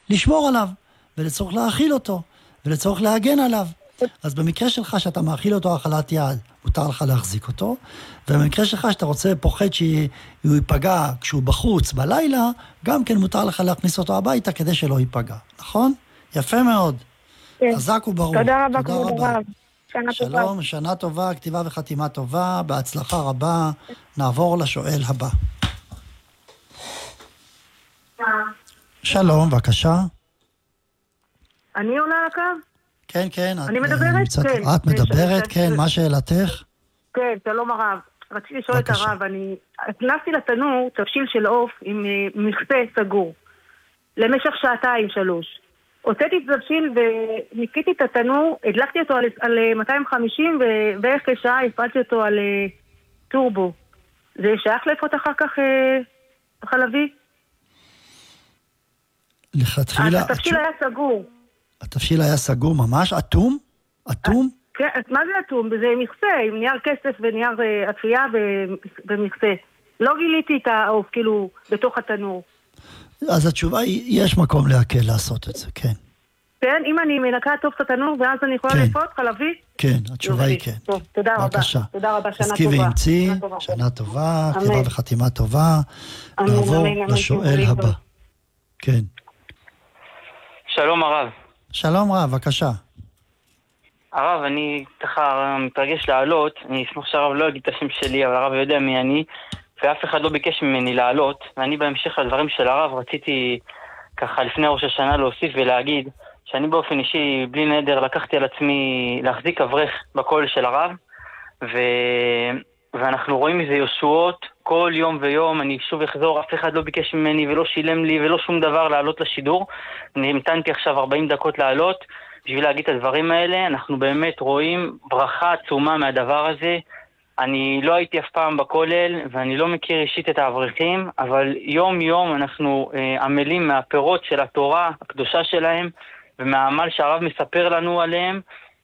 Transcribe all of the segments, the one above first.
לשמור עליו, ולצורך להאכיל אותו, ולצורך להגן עליו. אז במקרה שלך שאתה מאכיל אותו האכלת יד, מותר לך להחזיק אותו, ובמקרה שלך שאתה פוחד שהוא ייפגע כשהוא בחוץ בלילה, גם כן מותר לך להכניס אותו הביתה כדי שלא ייפגע, נכון? יפה מאוד. חזק וברור. תודה רבה, כבוד הרב. שלום, שנה טובה, כתיבה וחתימה טובה, בהצלחה רבה. נעבור לשואל הבא. שלום, בבקשה. אני עולה על הקו? כן, כן. אני מדברת? כן. את מדברת, כן, מה שאלתך? כן, שלום הרב. רציתי לשאול את הרב, אני הכנסתי לתנור תבשיל של עוף עם מכסה סגור, למשך 2-3. הוצאתי את התבשיל וניקיתי את התנור, הדלקתי אותו על 250 ובערך כשעה הפעלתי אותו על טורבו. זה שייך לאפות אחר כך חלבי? לכתחילה... התבשיל היה סגור. התבשיל היה סגור ממש? אטום? אטום? כן, מה זה אטום? זה מכסה, עם נייר כסף ונייר אפייה במכסה. לא גיליתי את העוף, כאילו, בתוך התנור. אז התשובה היא, יש מקום להקל לעשות את זה, כן. כן, אם אני מנקה טוב את התנור, ואז אני יכולה לאפות חלבי? כן, התשובה היא כן. טוב, תודה רבה. בבקשה. תודה רבה, שנה עסקי טובה. ואמצי, שנה טובה, כתיבה וחתימה טובה. נעבור לשואל הבא. כן. שלום הרב. שלום רב, בבקשה. הרב, אני ככה מתרגש לעלות, אני אשמח שהרב לא יגיד את השם שלי, אבל הרב יודע מי אני, ואף אחד לא ביקש ממני לעלות, ואני בהמשך לדברים של הרב רציתי ככה לפני ראש השנה להוסיף ולהגיד, שאני באופן אישי, בלי נדר, לקחתי על עצמי להחזיק אברך בקול של הרב, ואנחנו רואים מזה ישועות כל יום ויום. אני שוב אחזור, אף אחד לא ביקש ממני ולא שילם לי ולא שום דבר לעלות לשידור. אני המתנתי עכשיו 40 דקות לעלות בשביל להגיד את הדברים האלה. אנחנו באמת רואים ברכה עצומה מהדבר הזה. אני לא הייתי אף פעם בכולל ואני לא מכיר אישית את האברכים, אבל יום יום אנחנו עמלים מהפירות של התורה הקדושה שלהם ומהעמל שהרב מספר לנו עליהם.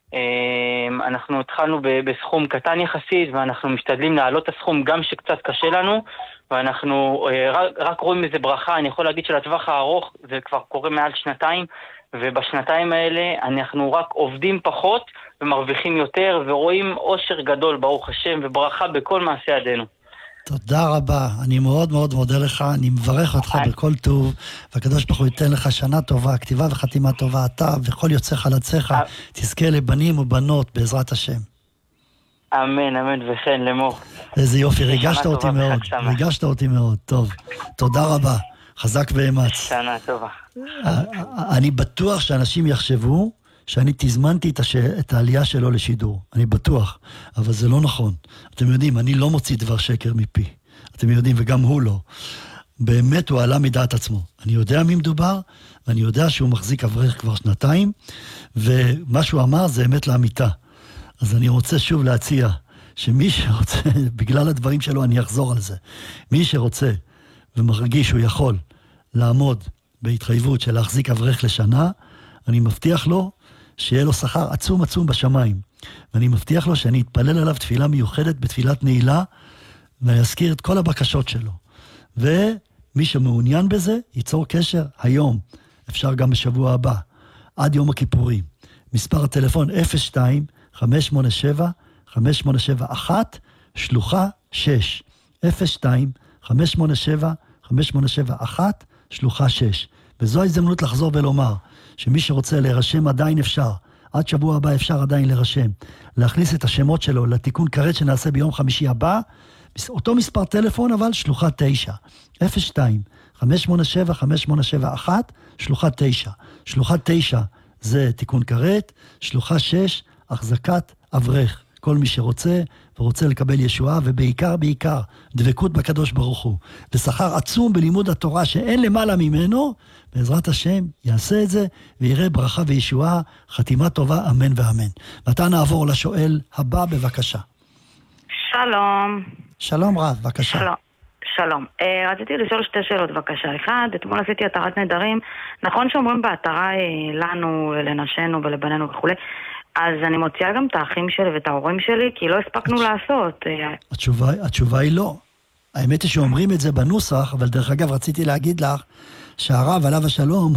אנחנו התחלנו בסכום קטן יחסית ואנחנו משתדלים להעלות את הסכום גם שקצת קשה לנו, ואנחנו רק רואים איזה ברכה. אני יכול להגיד שלטווח הארוך זה כבר קורה מעל 2, ובשנתיים האלה אנחנו רק עובדים פחות ומרוויחים יותר ורואים אושר גדול ברוך השם וברכה בכל מעשה ידינו. תודה רבה, אני מאוד מאוד מודה לך, אני מברך אותך בכל טוב, והקדוש ברוך הוא ייתן לך שנה טובה, כתיבה וחתימה טובה, אתה וכל יוצא חלציך, תזכה לבנים ובנות בעזרת השם. אמן, אמן וכן לאמור. איזה יופי, ריגשת אותי מאוד, ריגשת אותי מאוד, טוב, תודה רבה, חזק ואמץ. שנה טובה. אני בטוח שאנשים יחשבו שאני תזמנתי את העלייה שלו לשידור. אני בטוח, אבל זה לא נכון. אתם יודעים, אני לא מוציא דבר שקר מפי. אתם יודעים, וגם הוא לא. באמת הוא עלה מדעת עצמו. אני יודע מי מדובר, ואני יודע שהוא מחזיק אברך כבר 2, ומה שהוא אמר זה אמת לאמיתה. אז אני רוצה שוב להציע, שמי שרוצה, בגלל הדברים שלו אני אחזור על זה, מי שרוצה ומרגיש שהוא יכול לעמוד בהתחייבות של להחזיק אברך לשנה, אני מבטיח לו שיהיה לו שכר עצום עצום בשמיים. ואני מבטיח לו שאני אתפלל עליו תפילה מיוחדת בתפילת נעילה, ויזכיר את כל הבקשות שלו. ומי שמעוניין בזה, ייצור קשר היום. אפשר גם בשבוע הבא, עד יום הכיפורים. מספר הטלפון 02-587-5871, שלוחה 6. 02-587-5871, שלוחה 6. וזו ההזדמנות לחזור ולומר, שמי שרוצה להירשם עדיין אפשר, עד שבוע הבא אפשר עדיין להירשם, להכניס את השמות שלו לתיקון כרת שנעשה ביום חמישי הבא, אותו מספר טלפון אבל שלוחה 9, 02-587-5871, שלוחה 9. שלוחה 9 זה תיקון כרת, שלוחה 6, החזקת אברך. כל מי שרוצה ורוצה לקבל ישועה, ובעיקר, בעיקר, דבקות בקדוש ברוך הוא, ושכר עצום בלימוד התורה שאין למעלה ממנו, בעזרת השם יעשה את זה, ויראה ברכה וישועה, חתימה טובה, אמן ואמן. ועתה נעבור לשואל הבא, בבקשה. שלום. שלום רב, בבקשה. שלום. רציתי לשאול 2 שאלות, בבקשה. אחד, אתמול עשיתי התרת נדרים. נכון שאומרים בהתרה לנו, לנשנו ולבנינו וכו', אז אני מוציאה גם את האחים שלי ואת ההורים שלי, כי לא הספקנו לעשות. התשובה היא לא. האמת היא שאומרים את זה בנוסח, אבל דרך אגב רציתי להגיד לך שהרב עליו השלום